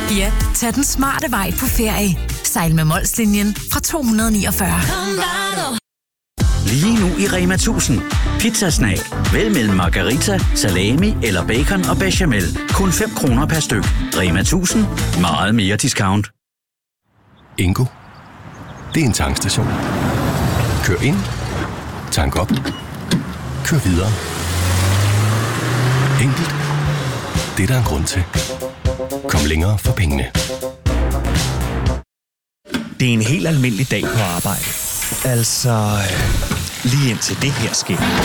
Ja, tag den smarte vej på ferie. Sejl med Molslinjen fra 249. Lige nu i Rema 1000. Pizzasnag. Vælg mellem margarita, salami eller bacon og bechamel. Kun 5 kroner per styk. Rema 1000. Meget mere discount. Ingo. Det er en tankstation. Kør ind. Tank op. Kør videre. Enkelt. Det er der en grund til. Kom længere for pengene. Det er en helt almindelig dag på arbejde. Altså, lige indtil det her sker.